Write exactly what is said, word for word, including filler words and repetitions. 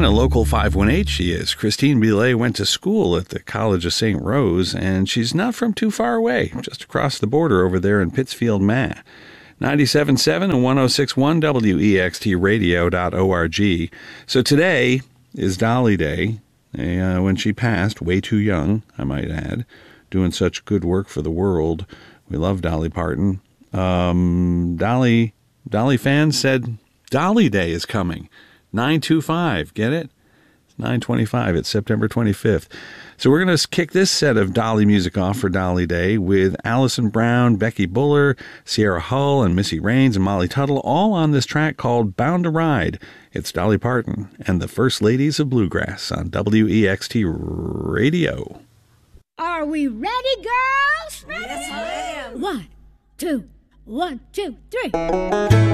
And a local five one eight she is. Christine Belay went to school at the College of Saint Rose, and she's not from too far away, just across the border over there in Pittsfield, Mass. ninety-seven point seven and one oh six point one W E X T radio dot org. So today is Dolly Day, uh, when she passed, way too young, I might add, doing such good work for the world. We love Dolly Parton. Um, Dolly, Dolly fans said Dolly Day is coming. nine two five, get it? It's nine twenty-five. It's September twenty-fifth. So we're going to kick this set of Dolly music off for Dolly Day with Alison Brown, Becky Buller, Sierra Hull, and Missy Raines and Molly Tuttle, all on this track called Bound to Ride. It's Dolly Parton and the First Ladies of Bluegrass on W E X T Radio. Are we ready, girls? Ready? Yes, ma'am. One, two, one, two, three.